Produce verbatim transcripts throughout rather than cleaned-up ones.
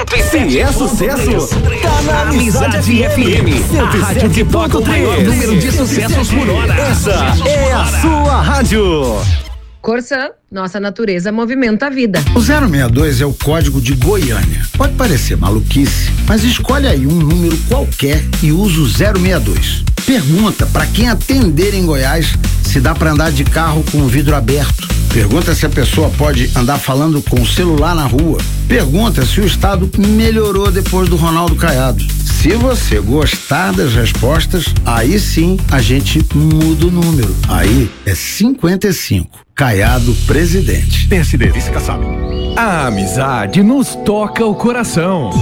cento e sete. Se é sucesso, tá na Amizade F M. A rádio que toca o maior número de sucessos por hora. Essa é a sua rádio. Corsã, nossa natureza movimenta a vida. O zero seis dois é o código de Goiânia. Pode parecer maluquice, mas escolhe aí um número qualquer e usa o zero seis dois. Pergunta para quem atender em Goiás se dá para andar de carro com o vidro aberto. Pergunta se a pessoa pode andar falando com o celular na rua. Pergunta se o estado melhorou depois do Ronaldo Caiado. Se você gostar das respostas, aí sim a gente muda o número. Aí é cinquenta e cinco. Caiado presidente. P S D, vice Kassab. A amizade nos toca o coração.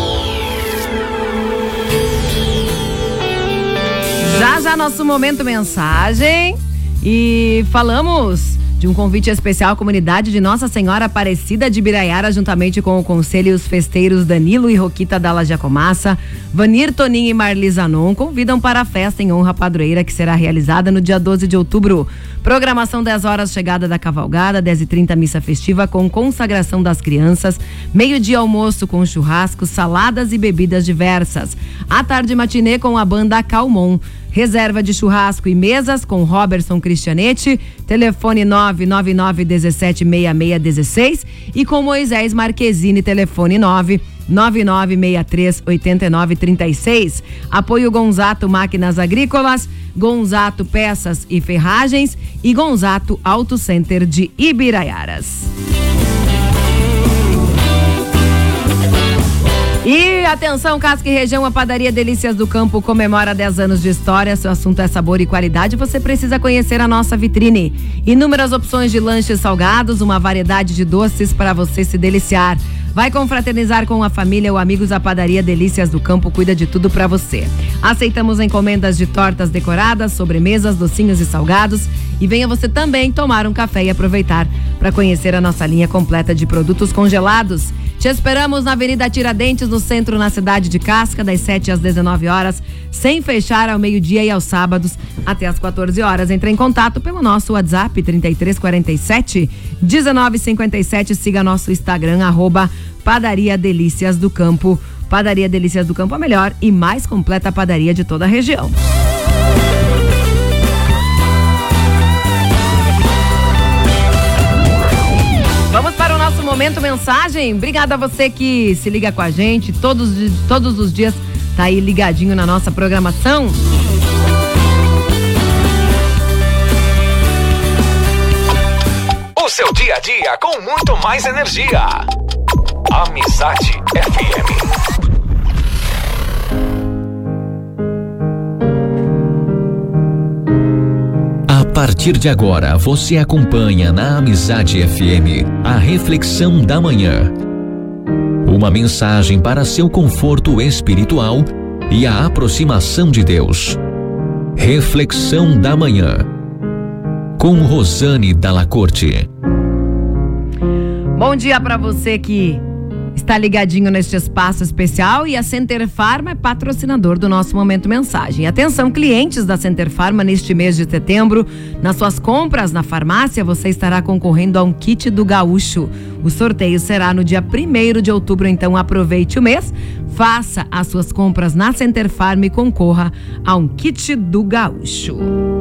Já já nosso momento mensagem e falamos de um convite especial à comunidade de Nossa Senhora Aparecida de Ibiraiara, juntamente com o Conselho e os festeiros Danilo e Roquita Dalla Giacomassa, Vanir, Toninho e Marli Zanon convidam para a festa em honra à padroeira que será realizada no dia doze de outubro. Programação dez horas, chegada da cavalgada, dez e trinta missa festiva com consagração das crianças, meio-dia almoço com churrasco, saladas e bebidas diversas. À tarde matinê com a banda Calmon. Reserva de churrasco e mesas com Robertson Cristianetti, telefone nove nove nove um sete seis seis um seis e com Moisés Marquezine, telefone nove nove nove seis três oito nove três seis. Apoio Gonzato Máquinas Agrícolas, Gonzato Peças e Ferragens e Gonzato Auto Center de Ibiraiaras. E atenção, Casca e Região, a Padaria Delícias do Campo comemora dez anos de história. Seu assunto é sabor e qualidade, você precisa conhecer a nossa vitrine. Inúmeras opções de lanches salgados, uma variedade de doces para você se deliciar. Vai confraternizar com a família ou amigos, a Padaria Delícias do Campo cuida de tudo para você. Aceitamos encomendas de tortas decoradas, sobremesas, docinhos e salgados. E venha você também tomar um café e aproveitar para conhecer a nossa linha completa de produtos congelados. Te esperamos na Avenida Tiradentes, no centro, na cidade de Casca, das sete às dezenove horas, sem fechar ao meio-dia e aos sábados até às quatorze horas. Entre em contato pelo nosso WhatsApp trinta e três quarenta e sete, dezenove cinquenta e sete. Siga nosso Instagram, arroba Padaria Delícias do Campo. Padaria Delícias do Campo, a melhor e mais completa padaria de toda a região. Vamos para o nosso momento mensagem. Obrigada a você que se liga com a gente todos, todos os dias, tá aí ligadinho na nossa programação. O seu dia a dia com muito mais energia. Amizade F M. A partir de agora, você acompanha na Amizade F M a Reflexão da Manhã. Uma mensagem para seu conforto espiritual e a aproximação de Deus. Reflexão da Manhã, com Rosane Dalla Corte. Bom dia para você que está ligadinho neste espaço especial, e a Center Pharma é patrocinador do nosso Momento Mensagem. Atenção, clientes da Center Pharma, neste mês de setembro, nas suas compras na farmácia, você estará concorrendo a um kit do Gaúcho. O sorteio será no dia primeiro de outubro, então aproveite o mês, faça as suas compras na Center Pharma e concorra a um kit do Gaúcho.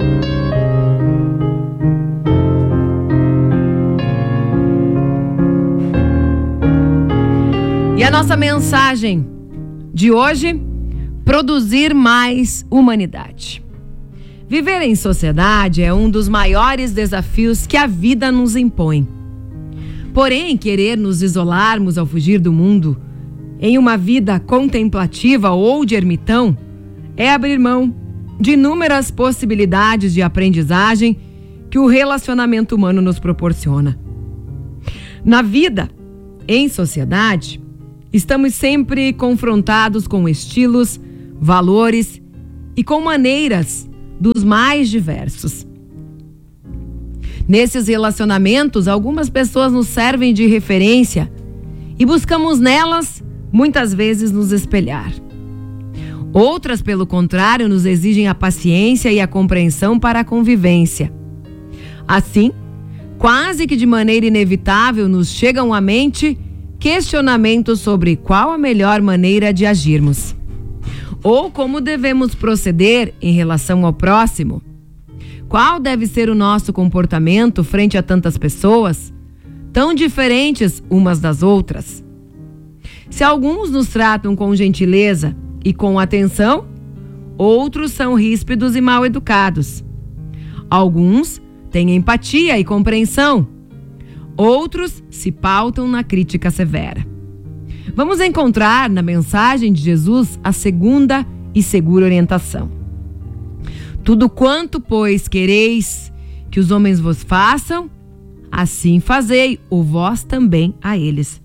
E a nossa mensagem de hoje: produzir mais humanidade. Viver em sociedade é um dos maiores desafios que a vida nos impõe. Porém, querer nos isolarmos ao fugir do mundo em uma vida contemplativa ou de ermitão é abrir mão de inúmeras possibilidades de aprendizagem que o relacionamento humano nos proporciona. Na vida, em sociedade, estamos sempre confrontados com estilos, valores e com maneiras dos mais diversos. Nesses relacionamentos, algumas pessoas nos servem de referência e buscamos nelas, muitas vezes, nos espelhar. Outras, pelo contrário, nos exigem a paciência e a compreensão para a convivência. Assim, quase que de maneira inevitável, nos chegam à mente questionamentos sobre qual a melhor maneira de agirmos, ou como devemos proceder em relação ao próximo. Qual deve ser o nosso comportamento frente a tantas pessoas, tão diferentes umas das outras? Se alguns nos tratam com gentileza e com atenção, outros são ríspidos e mal educados. Alguns têm empatia e compreensão, outros se pautam na crítica severa. Vamos encontrar na mensagem de Jesus a segunda e segura orientação. Tudo quanto, pois, quereis que os homens vos façam, assim fazei, ou vós também a eles.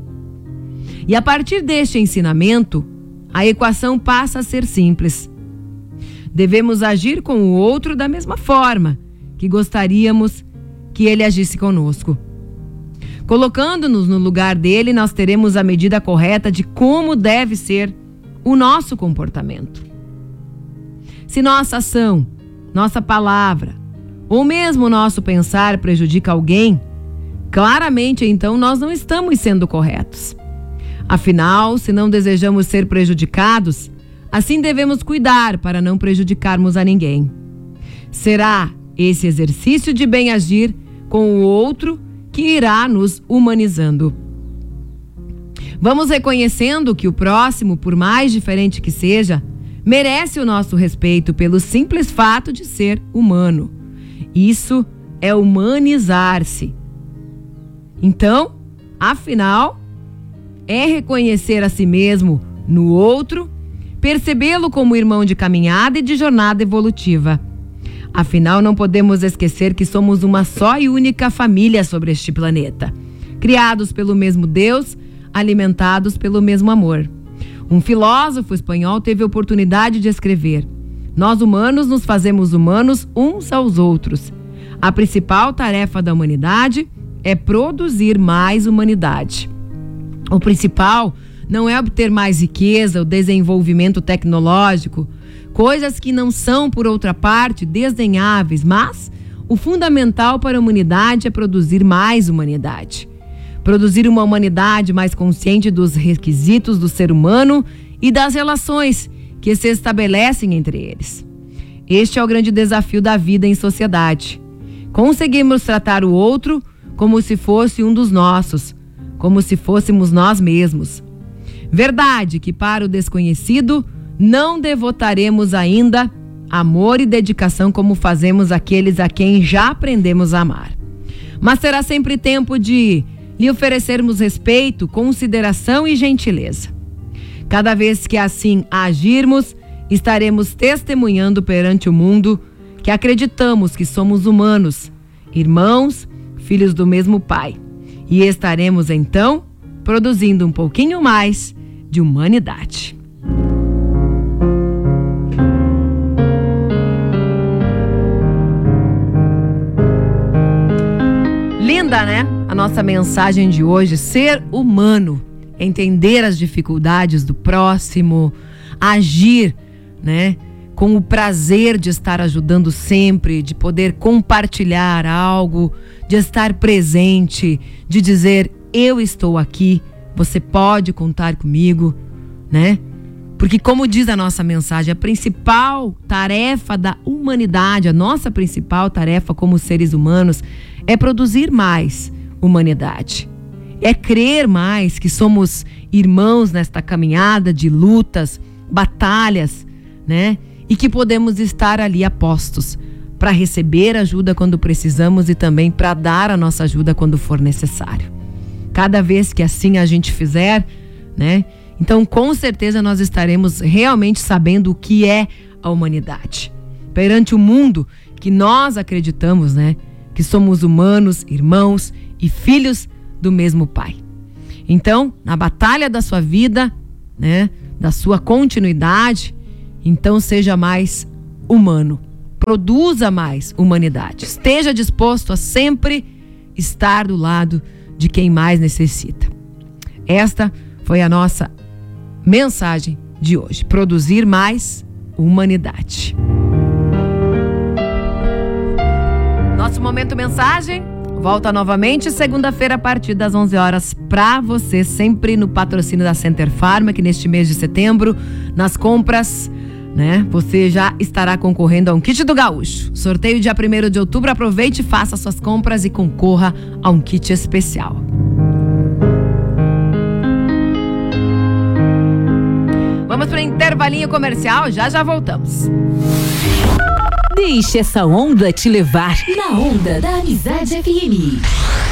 E a partir deste ensinamento, a equação passa a ser simples. Devemos agir com o outro da mesma forma que gostaríamos que ele agisse conosco. Colocando-nos no lugar dele, nós teremos a medida correta de como deve ser o nosso comportamento. Se nossa ação, nossa palavra, ou mesmo nosso pensar prejudica alguém, claramente então nós não estamos sendo corretos. Afinal, se não desejamos ser prejudicados, assim devemos cuidar para não prejudicarmos a ninguém. Será esse exercício de bem agir com o outro que irá nos humanizando. Vamos reconhecendo que o próximo, por mais diferente que seja, merece o nosso respeito pelo simples fato de ser humano. Isso é humanizar-se. Então, afinal, é reconhecer a si mesmo no outro, percebê-lo como irmão de caminhada e de jornada evolutiva. Afinal, não podemos esquecer que somos uma só e única família sobre este planeta, criados pelo mesmo Deus, alimentados pelo mesmo amor. Um filósofo espanhol teve a oportunidade de escrever: nós humanos nos fazemos humanos uns aos outros. A principal tarefa da humanidade é produzir mais humanidade. O principal não é obter mais riqueza, o desenvolvimento tecnológico, coisas que não são, por outra parte, desdenháveis, mas o fundamental para a humanidade é produzir mais humanidade. Produzir uma humanidade mais consciente dos requisitos do ser humano e das relações que se estabelecem entre eles. Este é o grande desafio da vida em sociedade. Conseguimos tratar o outro como se fosse um dos nossos, como se fôssemos nós mesmos. Verdade que para o desconhecido não devotaremos ainda amor e dedicação como fazemos aqueles a quem já aprendemos a amar. Mas será sempre tempo de lhe oferecermos respeito, consideração e gentileza. Cada vez que assim agirmos, estaremos testemunhando perante o mundo que acreditamos que somos humanos, irmãos, filhos do mesmo Pai. E estaremos então produzindo um pouquinho mais de humanidade. Linda, né? A nossa mensagem de hoje: ser humano, entender as dificuldades do próximo, agir, né, com o prazer de estar ajudando sempre, de poder compartilhar algo, de estar presente, de dizer: eu estou aqui, você pode contar comigo, né? Porque, como diz a nossa mensagem, a principal tarefa da humanidade, a nossa principal tarefa como seres humanos é produzir mais humanidade. É crer mais que somos irmãos nesta caminhada de lutas, batalhas, né? E que podemos estar ali a postos para receber ajuda quando precisamos e também para dar a nossa ajuda quando for necessário. Cada vez que assim a gente fizer, né? Então, com certeza, nós estaremos realmente sabendo o que é a humanidade. Perante o mundo que nós acreditamos, né? Que somos humanos, irmãos e filhos do mesmo Pai. Então, na batalha da sua vida, né? Da sua continuidade, então seja mais humano. Produza mais humanidade. Esteja disposto a sempre estar do lado de quem mais necessita. Esta foi a nossa mensagem de hoje: produzir mais humanidade. Nosso momento mensagem volta novamente segunda-feira a partir das onze horas pra você, sempre no patrocínio da Center Pharma, que neste mês de setembro, nas compras, né, você já estará concorrendo a um kit do Gaúcho. Sorteio dia primeiro de outubro, aproveite, faça suas compras e concorra a um kit especial. Vamos para o intervalinho comercial, já já voltamos. Deixe essa onda te levar na onda da Amizade F M.